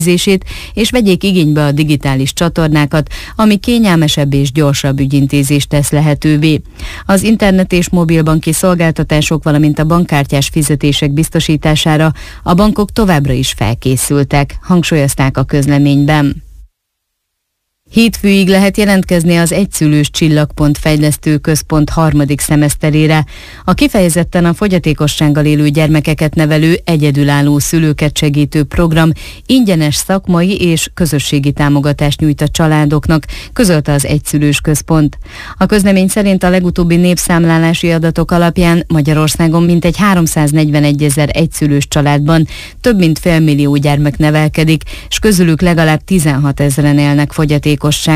és vegyék igénybe a digitális csatornákat, ami kényelmesebb és gyorsabb ügyintézést tesz lehetővé. Az internet és mobilbanki szolgáltatások, valamint a bankkártyás fizetések biztosítására a bankok továbbra is felkészültek, hangsúlyozták a közleményben. Hétfőig lehet jelentkezni az Egyszülős Csillagpont fejlesztő központ harmadik szemeszterére. A kifejezetten a fogyatékossággal élő gyermekeket nevelő, egyedülálló szülőket segítő program ingyenes szakmai és közösségi támogatást nyújt a családoknak, közölte az Egyszülős központ. A közlemény szerint a legutóbbi népszámlálási adatok alapján Magyarországon mintegy 341 000 egyszülős családban több mint félmillió gyermek nevelkedik, és közülük legalább 16 000-en élnek fogyatékossággal.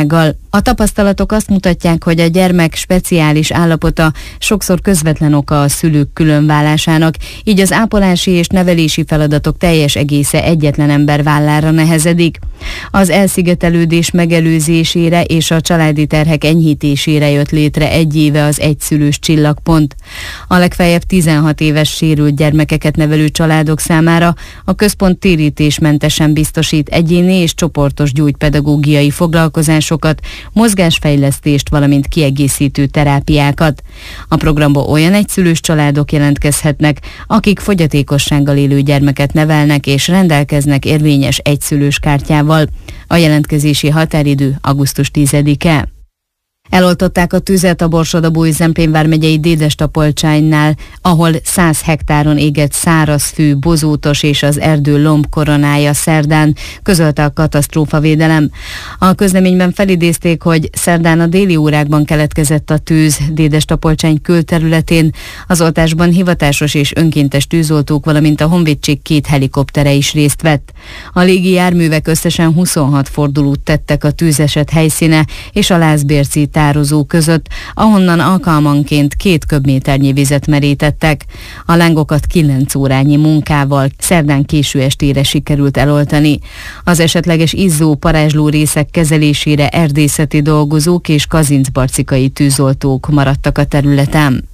A tapasztalatok azt mutatják, hogy a gyermek speciális állapota sokszor közvetlen oka a szülők különválásának, így az ápolási és nevelési feladatok teljes egésze egyetlen ember vállára nehezedik. Az elszigetelődés megelőzésére és a családi terhek enyhítésére jött létre egy éve az Egyszülős Csillagpont. A legfeljebb 16 éves sérült gyermekeket nevelő családok számára a központ térítésmentesen biztosít egyéni és csoportos gyógypedagógiai foglalkozásokat, mozgásfejlesztést, valamint kiegészítő terápiákat. A programba olyan egyszülős családok jelentkezhetnek, akik fogyatékossággal élő gyermeket nevelnek és rendelkeznek érvényes egyszülős kártyával. A jelentkezési határidő augusztus 10-e. Eloltották a tüzet a Borsod-Abaúj-Zemplén vármegyei Dédestapolcsánynál, ahol 100 hektáron égett szárazfű, bozótos és az erdő lombkoronája szerdán, közölte a katasztrófavédelem. A közleményben felidézték, hogy szerdán a déli órákban keletkezett a tűz Dédestapolcsány külterületén. Az oltásban hivatásos és önkéntes tűzoltók, valamint a honvédség 2 helikoptere is részt vett. A légi járművek összesen 26 fordulót tettek a tűzeset helyszíne és a Lászbérci tározó között, ahonnan alkalmanként 2 köbméternyi vizet merítettek. A lángokat 9 órányi munkával szerdán késő estére sikerült eloltani. Az esetleges izzó, parázsló részek kezelésére erdészeti dolgozók és kazincbarcikai tűzoltók maradtak a területen.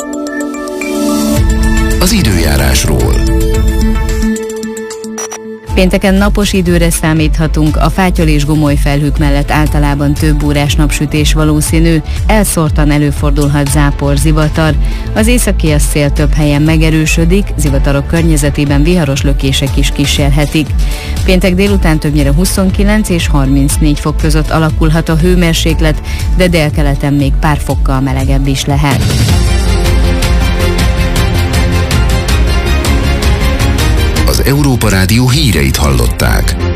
Az időjárásról. Pénteken napos időre számíthatunk, a fátyol és gomoly felhők mellett általában több órás napsütés valószínű, elszórtan előfordulhat zápor, zivatar. Az északi szél több helyen megerősödik, zivatarok környezetében viharos lökések is kísérhetik. Péntek délután többnyire 29 és 34 fok között alakulhat a hőmérséklet, de délkeleten még pár fokkal melegebb is lehet. Az Európa Rádió híreit hallották.